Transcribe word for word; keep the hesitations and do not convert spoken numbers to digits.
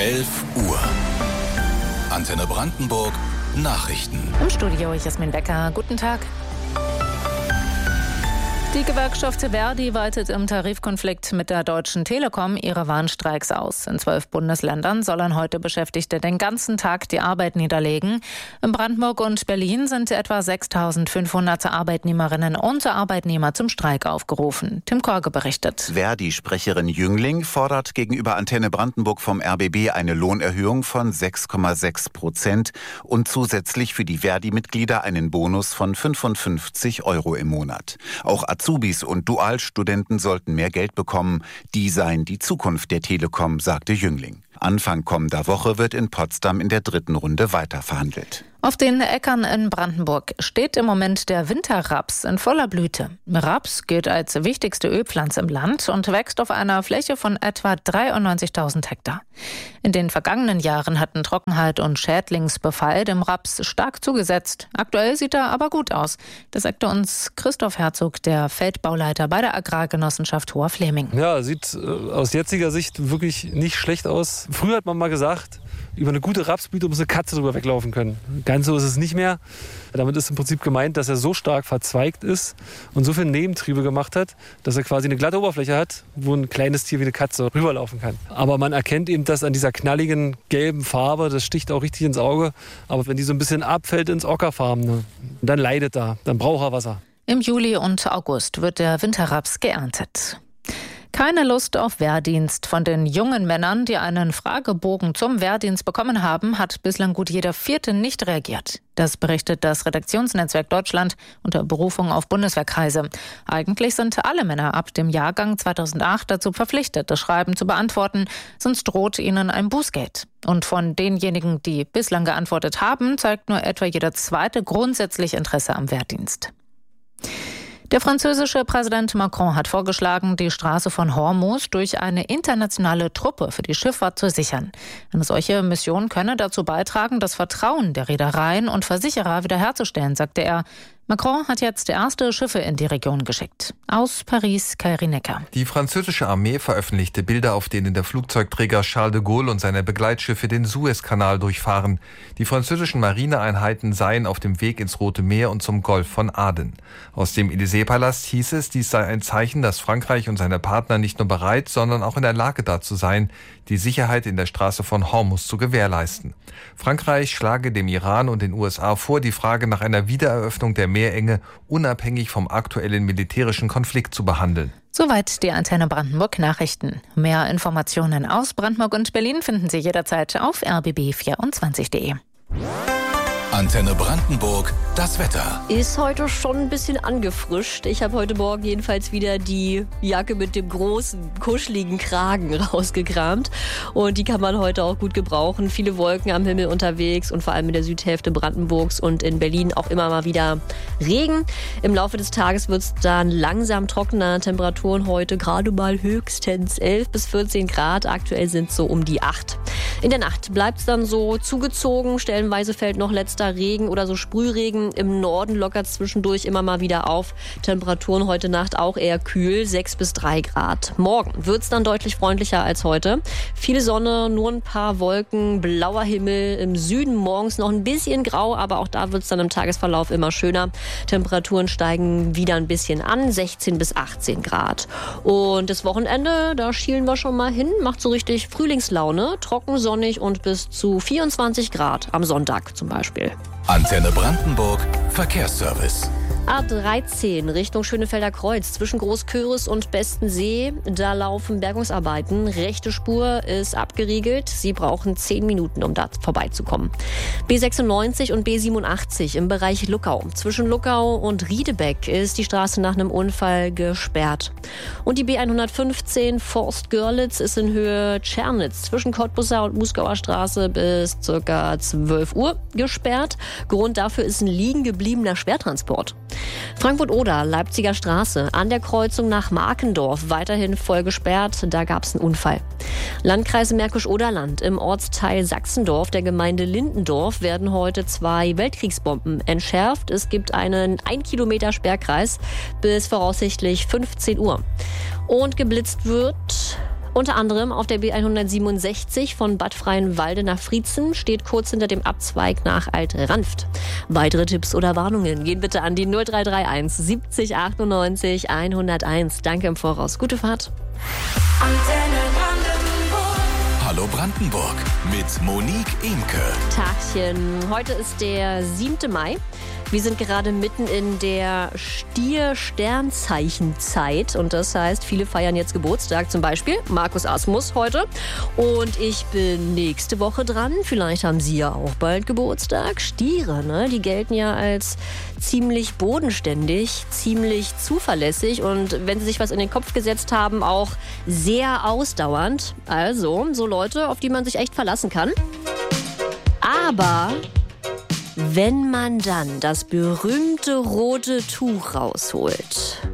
elf Uhr. Antenne Brandenburg Nachrichten. Im Studio Jasmin Becker. Guten Tag. Die Gewerkschaft Verdi weitet im Tarifkonflikt mit der Deutschen Telekom ihre Warnstreiks aus. In zwölf Bundesländern sollen heute Beschäftigte den ganzen Tag die Arbeit niederlegen. In Brandenburg und Berlin sind etwa sechstausendfünfhundert Arbeitnehmerinnen und Arbeitnehmer zum Streik aufgerufen. Tim Korge berichtet. Verdi-Sprecherin Jüngling fordert gegenüber Antenne Brandenburg vom R B B eine Lohnerhöhung von sechs Komma sechs Prozent und zusätzlich für die Verdi-Mitglieder einen Bonus von fünfundfünfzig Euro im Monat. Auch Azubis und Dualstudenten sollten mehr Geld bekommen. Die seien die Zukunft der Telekom, sagte Jüngling. Anfang kommender Woche wird in Potsdam in der dritten Runde weiterverhandelt. Auf den Äckern in Brandenburg steht im Moment der Winterraps in voller Blüte. Raps gilt als wichtigste Ölpflanze im Land und wächst auf einer Fläche von etwa dreiundneunzigtausend Hektar. In den vergangenen Jahren hatten Trockenheit und Schädlingsbefall dem Raps stark zugesetzt. Aktuell sieht er aber gut aus. Das sagte uns Christoph Herzog, der Feldbauleiter bei der Agrargenossenschaft Hoher Fläming. Ja, sieht äh, aus jetziger Sicht wirklich nicht schlecht aus. Früher hat man mal gesagt, über eine gute Rapsblüte muss eine Katze drüber weglaufen können. Ganz so ist es nicht mehr. Damit ist im Prinzip gemeint, dass er so stark verzweigt ist und so viele Nebentriebe gemacht hat, dass er quasi eine glatte Oberfläche hat, wo ein kleines Tier wie eine Katze rüberlaufen kann. Aber man erkennt eben, dass an dieser knalligen gelben Farbe, das sticht auch richtig ins Auge, aber wenn die so ein bisschen abfällt ins Ockerfarbene, dann leidet er, dann braucht er Wasser. Im Juli und August wird der Winterraps geerntet. Keine Lust auf Wehrdienst. Von den jungen Männern, die einen Fragebogen zum Wehrdienst bekommen haben, hat bislang gut jeder Vierte nicht reagiert. Das berichtet das Redaktionsnetzwerk Deutschland unter Berufung auf Bundeswehrkreise. Eigentlich sind alle Männer ab dem Jahrgang zweitausendacht dazu verpflichtet, das Schreiben zu beantworten, sonst droht ihnen ein Bußgeld. Und von denjenigen, die bislang geantwortet haben, zeigt nur etwa jeder Zweite grundsätzlich Interesse am Wehrdienst. Der französische Präsident Macron hat vorgeschlagen, die Straße von Hormuz durch eine internationale Truppe für die Schifffahrt zu sichern. Eine solche Mission könne dazu beitragen, das Vertrauen der Reedereien und Versicherer wiederherzustellen, sagte er. Macron hat jetzt erste Schiffe in die Region geschickt. Aus Paris, Kairi Necker. Die französische Armee veröffentlichte Bilder, auf denen der Flugzeugträger Charles de Gaulle und seine Begleitschiffe den Suezkanal durchfahren. Die französischen Marineeinheiten seien auf dem Weg ins Rote Meer und zum Golf von Aden. Aus dem Élysée-Palast hieß es, dies sei ein Zeichen, dass Frankreich und seine Partner nicht nur bereit, sondern auch in der Lage dazu seien, die Sicherheit in der Straße von Hormuz zu gewährleisten. Frankreich schlage dem Iran und den U S A vor, die Frage nach einer Wiedereröffnung der Meerenge unabhängig vom aktuellen militärischen Konflikt zu behandeln. Soweit die Antenne Brandenburg Nachrichten. Mehr Informationen aus Brandenburg und Berlin finden Sie jederzeit auf r b b vierundzwanzig punkt de. Antenne Brandenburg, das Wetter. Ist heute schon ein bisschen angefrischt. Ich habe heute Morgen jedenfalls wieder die Jacke mit dem großen, kuscheligen Kragen rausgekramt. Und die kann man heute auch gut gebrauchen. Viele Wolken am Himmel unterwegs und vor allem in der Südhälfte Brandenburgs und in Berlin auch immer mal wieder Regen. Im Laufe des Tages wird es dann langsam trockener. Temperaturen heute gerade mal höchstens elf bis vierzehn Grad. Aktuell sind es so um die acht. In der Nacht bleibt es dann so zugezogen. Stellenweise fällt noch letzter Regen oder so Sprühregen. Im Norden lockert zwischendurch immer mal wieder auf. Temperaturen heute Nacht auch eher kühl, sechs bis drei Grad. Morgen wird es dann deutlich freundlicher als heute. Viele Sonne, nur ein paar Wolken, blauer Himmel. Im Süden morgens noch ein bisschen grau, aber auch da wird es dann im Tagesverlauf immer schöner. Temperaturen steigen wieder ein bisschen an, sechzehn bis achtzehn Grad. Und das Wochenende, da schielen wir schon mal hin, macht so richtig Frühlingslaune, trocken, sonnig und bis zu vierundzwanzig Grad am Sonntag zum Beispiel. Antenne Brandenburg Verkehrsservice. A dreizehn Richtung Schönefelder Kreuz zwischen Großköris und Bestensee. Da laufen Bergungsarbeiten. Rechte Spur ist abgeriegelt. Sie brauchen zehn Minuten, um da vorbeizukommen. B sechsundneunzig und B siebenundachtzig im Bereich Luckau. Zwischen Luckau und Riedebeck ist die Straße nach einem Unfall gesperrt. Und die B hundertfünfzehn Forst-Görlitz ist in Höhe Tschernitz zwischen Cottbusser und Muskauer Straße bis ca. zwölf Uhr gesperrt. Grund dafür ist ein liegen gebliebener Schwertransport. Frankfurt-Oder, Leipziger Straße, an der Kreuzung nach Markendorf, weiterhin voll gesperrt, da gab es einen Unfall. Landkreis Märkisch-Oderland, im Ortsteil Sachsendorf der Gemeinde Lindendorf werden heute zwei Weltkriegsbomben entschärft. Es gibt einen ein Kilometer Sperrkreis bis voraussichtlich fünfzehn Uhr. Und geblitzt wird Unter anderem auf der B hundertsiebenundsechzig von Bad Freienwalde nach Friezen, steht kurz hinter dem Abzweig nach Alt-Ranft. Weitere Tipps oder Warnungen gehen bitte an die null drei drei eins siebzig achtundneunzig hunderteins. Danke im Voraus. Gute Fahrt. Hallo Brandenburg mit Monique Imke. Tagchen. Heute ist der siebte Mai. Wir sind gerade mitten in der Stier-Sternzeichenzeit und das heißt, viele feiern jetzt Geburtstag, zum Beispiel Markus Asmus heute und ich bin nächste Woche dran. Vielleicht haben Sie ja auch bald Geburtstag. Stiere, ne? Die gelten ja als ziemlich bodenständig, ziemlich zuverlässig und wenn sie sich was in den Kopf gesetzt haben, auch sehr ausdauernd. Also so Leute, auf die man sich echt verlassen kann. Aber wenn man dann das berühmte rote Tuch rausholt